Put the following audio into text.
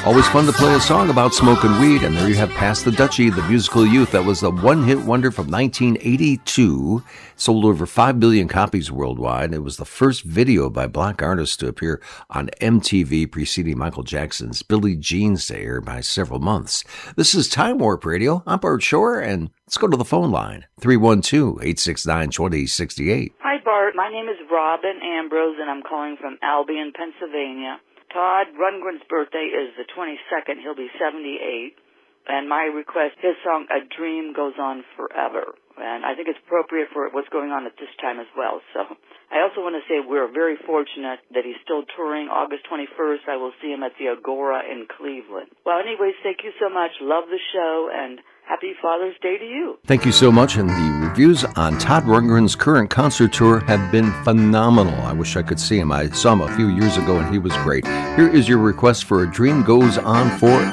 Always fun to play a song about smoking weed, and there you have Pass the Dutchie, the musical youth. That was a one-hit wonder from 1982. Sold over 5 billion copies worldwide. It was the first video by black artists to appear on MTV, preceding Michael Jackson's Billie Jean's to air by several months. This is Time Warp Radio. I'm Bart Shore, and let's go to the phone line, 312-869-2068. Hi, Bart. My name is Robin Ambrose, and I'm calling from Albion, Pennsylvania. Todd Rundgren's birthday is the 22nd. He'll be 78. And my request, his song, A Dream Goes On Forever. And I think it's appropriate for what's going on at this time as well. So I also want to say we're very fortunate that he's still touring. August 21st, I will see him at the Agora in Cleveland. Well, anyways, thank you so much. Love the show, and happy Father's Day to you. Thank you so much. And the reviews on Todd Rundgren's current concert tour have been phenomenal. I wish I could see him. I saw him a few years ago, and he was great. Here is your request for A Dream Goes On Forever.